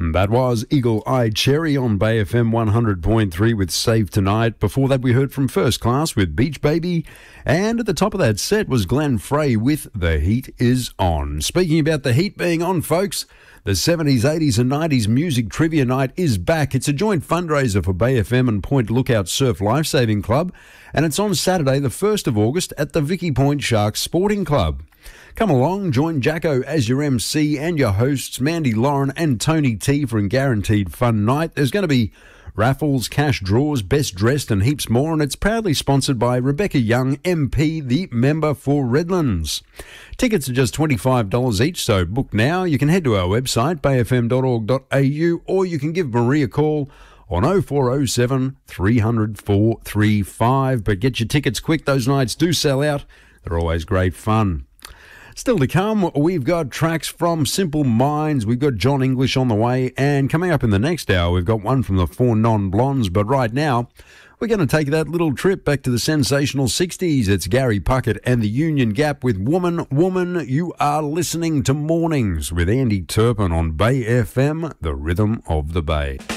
That was Eagle Eye Cherry on Bay FM 100.3 with Save Tonight. Before that, we heard from First Class with Beach Baby. And at the top of that set was Glenn Frey with The Heat Is On. Speaking about the heat being on, folks, the 70s, 80s and 90s Music Trivia Night is back. It's a joint fundraiser for Bay FM and Point Lookout Surf Lifesaving Club. And it's on Saturday, the 1st of August at the Vicky Point Sharks Sporting Club. Come along, join Jacko as your MC and your hosts, Mandy Lauren and Tony T, for a guaranteed fun night. There's going to be raffles, cash draws, best dressed and heaps more, and it's proudly sponsored by Rebecca Young, MP, the member for Redlands. Tickets are just $25 each, so book now. You can head to our website, bayfm.org.au, or you can give Marie a call on 0407 300 435. But get your tickets quick, those nights do sell out. They're always great fun. Still to come, we've got tracks from Simple Minds, we've got John English on the way, and coming up in the next hour, we've got one from the Four Non-Blondes. But right now, we're going to take that little trip back to the sensational 60s. It's Gary Puckett and the Union Gap with Woman, Woman. You are listening to Mornings with Andy Turpin on Bay FM, the rhythm of the Bay.